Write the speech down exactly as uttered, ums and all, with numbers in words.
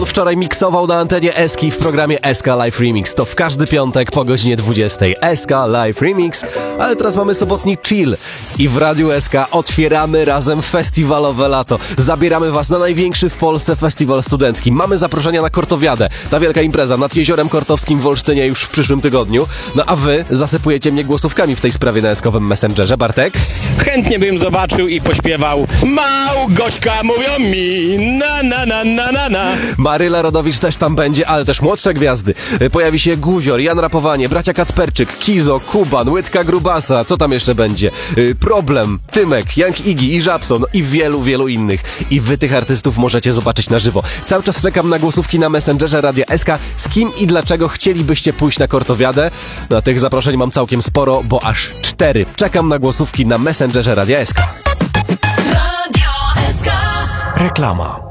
Wczoraj miksował na antenie Eski w programie Eska Live Remix. To w każdy piątek po godzinie dwudziestej. Eska Live Remix, ale teraz mamy sobotni chill. I w Radiu Eska otwieramy razem festiwalowe lato. Zabieramy was na największy w Polsce festiwal studencki. Mamy zaproszenia na Kortowiadę. Ta wielka impreza nad Jeziorem Kortowskim w Olsztynie już w przyszłym tygodniu. No a wy zasypujecie mnie głosówkami w tej sprawie na Eskowym Messengerze. Bartek? Chętnie bym zobaczył i pośpiewał Małgośka mówią mi na na na na na na. Maryla Rodowicz też tam będzie, ale też młodsze gwiazdy. Pojawi się Guzior, Jan Rapowanie, bracia Kacperczyk, Kizo, Kuban, Łydka Grubasa, co tam jeszcze będzie? Problem, Tymek, Young Iggy i Żabson, no i wielu, wielu innych. I wy tych artystów możecie zobaczyć na żywo. Cały czas czekam na głosówki na Messengerze Radia S K. Z kim i dlaczego chcielibyście pójść na Kortowiadę? Na tych zaproszeń mam całkiem sporo, bo aż cztery. Czekam na głosówki na Messengerze Radia S K. Radio S K. Reklama.